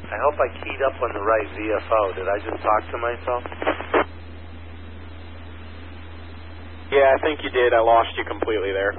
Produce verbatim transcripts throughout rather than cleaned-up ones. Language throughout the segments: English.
I hope I keyed up on the right V F O. Did I just talk to myself? Yeah, I think you did. I lost you completely there.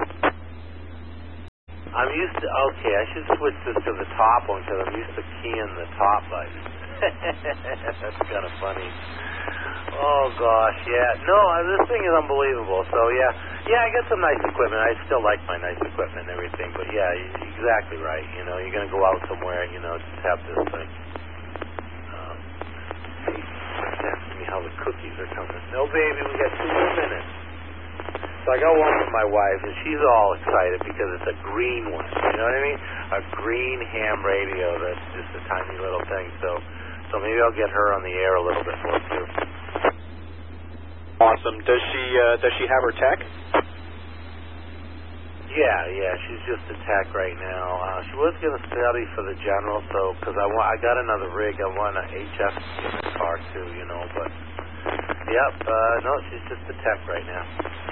I'm used to, okay, I should switch this to the top one because I'm used to keying the top button. That's kind of funny. Oh, gosh, yeah. No, this thing is unbelievable. So, yeah, yeah, I got some nice equipment. I still like my nice equipment and everything. But, yeah, you're exactly right. You know, you're going to go out somewhere, you know, just have this thing. Um, hey, asking me how the cookies are coming. No, baby, we got two more minutes. So I got one from my wife, and she's all excited because it's a green one. You know what I mean? A green ham radio that's just a tiny little thing. So so maybe I'll get her on the air a little bit more, too. Awesome. Does she uh, does she have her tech? Yeah, yeah, she's just a tech right now. Uh, she was going to study for the general, so because I, wa- I got another rig. I want an H F in the car, too, you know. But, yep, uh, no, she's just a tech right now.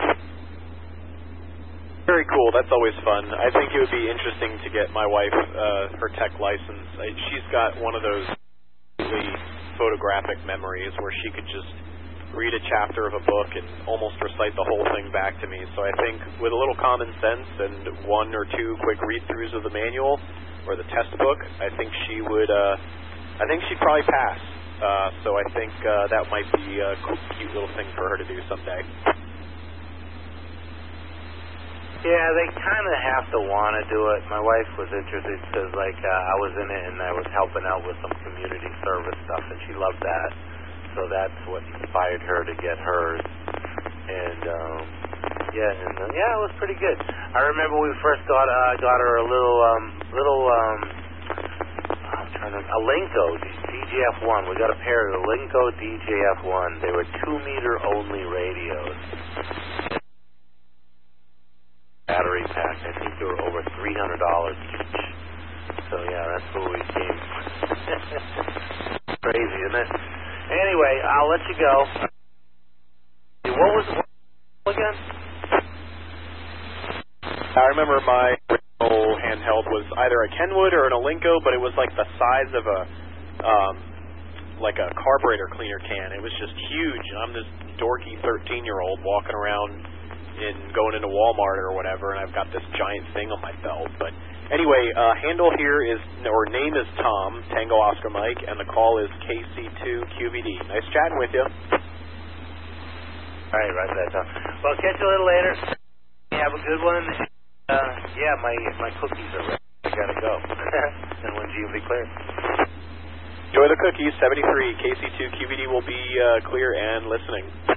Very cool. That's always fun. I think it would be interesting to get my wife uh, her tech license. I, she's got one of those really photographic memories where she could just read a chapter of a book and almost recite the whole thing back to me. So I think with a little common sense and one or two quick read-throughs of the manual or the test book, I think she would. Uh, I think she'd probably pass. Uh, so I think uh, that might be a cute little thing for her to do someday. Yeah, they kind of have to want to do it. My wife was interested because, like, uh, I was in it and I was helping out with some community service stuff, and she loved that. So that's what inspired her to get hers. And, um, yeah, and, uh, yeah, it was pretty good. I remember we first got, uh, got her a little, um, little, um, I'm trying to, a Linko D J F one. We got a pair of the Linko D J F one. They were two-meter only radios. Battery pack. I think they were over three hundred dollars each. So, yeah, that's where we came. Crazy, isn't it? Anyway, I'll let you go. What was it again? I remember my original handheld was either a Kenwood or an Olinko, but it was like the size of a, um, like a carburetor cleaner can. It was just huge, and I'm this dorky thirteen-year-old walking around in going into Walmart or whatever, and I've got this giant thing on my belt. But anyway, uh, handle here is, or name is Tom, Tango Oscar Mike, and the call is K C two Q V D. Nice chatting with you. All right, right there, Tom. Well, catch you a little later. Have a good one. Uh, yeah, my my cookies are ready. I gotta go. And when G will be clear. Enjoy the cookies. seventy-three K C two Q V D will be uh, clear and listening.